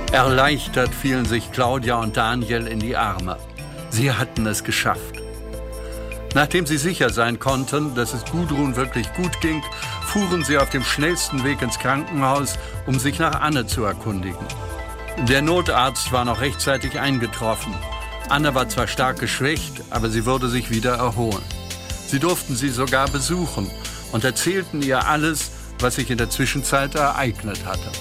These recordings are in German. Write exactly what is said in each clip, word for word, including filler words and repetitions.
Erleichtert fielen sich Claudia und Daniel in die Arme. Sie hatten es geschafft. Nachdem sie sicher sein konnten, dass es Gudrun wirklich gut ging, fuhren sie auf dem schnellsten Weg ins Krankenhaus, um sich nach Anne zu erkundigen. Der Notarzt war noch rechtzeitig eingetroffen. Anne war zwar stark geschwächt, aber sie würde sich wieder erholen. Sie durften sie sogar besuchen und erzählten ihr alles, was sich in der Zwischenzeit ereignet hatte.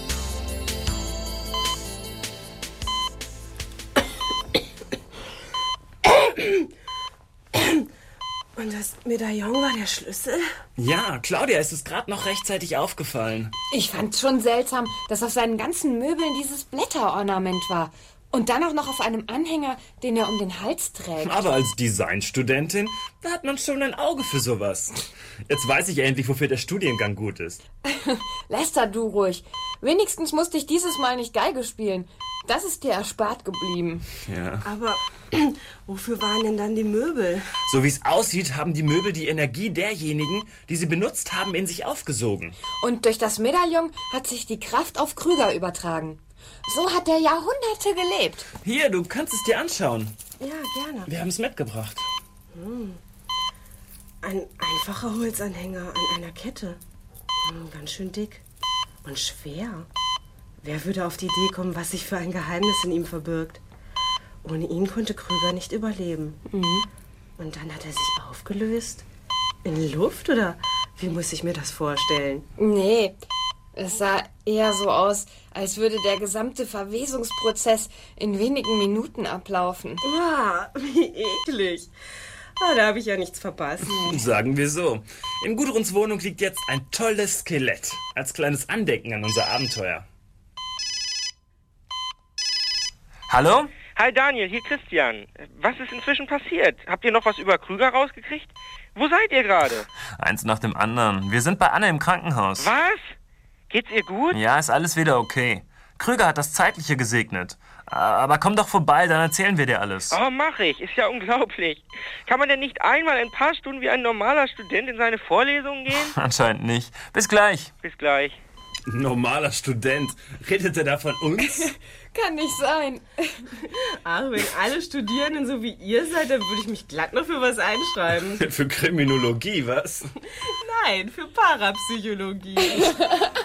Und das Medaillon war der Schlüssel? Ja, Claudia ist es gerade noch rechtzeitig aufgefallen. Ich fand's schon seltsam, dass auf seinen ganzen Möbeln dieses Blätterornament war. Und dann auch noch auf einem Anhänger, den er um den Hals trägt. Aber als Designstudentin, da hat man schon ein Auge für sowas. Jetzt weiß ich endlich, wofür der Studiengang gut ist. Lester, du ruhig. Wenigstens musste ich dieses Mal nicht Geige spielen. Das ist dir erspart geblieben. Ja. Aber wofür waren denn dann die Möbel? So wie es aussieht, haben die Möbel die Energie derjenigen, die sie benutzt haben, in sich aufgesogen. Und durch das Medaillon hat sich die Kraft auf Krüger übertragen. So hat er Jahrhunderte gelebt. Hier, du kannst es dir anschauen. Ja, gerne. Wir haben es mitgebracht. Hm. Ein einfacher Holzanhänger an einer Kette. Hm, ganz schön dick. Und schwer. Wer würde auf die Idee kommen, was sich für ein Geheimnis in ihm verbirgt? Ohne ihn konnte Krüger nicht überleben. Mhm. Und dann hat er sich aufgelöst? In Luft, oder wie muss ich mir das vorstellen? Nee, es sah eher so aus, als würde der gesamte Verwesungsprozess in wenigen Minuten ablaufen. Wow, wie eklig. Ah, da habe ich ja nichts verpasst. Sagen wir so. In Gudruns Wohnung liegt jetzt ein tolles Skelett. Als kleines Andenken an unser Abenteuer. Hallo? Hi Daniel, hier Christian. Was ist inzwischen passiert? Habt ihr noch was über Krüger rausgekriegt? Wo seid ihr gerade? Eins nach dem anderen. Wir sind bei Anne im Krankenhaus. Was? Geht's ihr gut? Ja, ist alles wieder okay. Krüger hat das Zeitliche gesegnet. Aber komm doch vorbei, dann erzählen wir dir alles. Oh, mach ich. Ist ja unglaublich. Kann man denn nicht einmal ein paar Stunden wie ein normaler Student in seine Vorlesungen gehen? Anscheinend nicht. Bis gleich. Bis gleich. Normaler Student. Redet er da von uns? Kann nicht sein. Ach, wenn alle Studierenden so wie ihr seid, dann würde ich mich glatt noch für was einschreiben. Für Kriminologie, was? Nein, für Parapsychologie.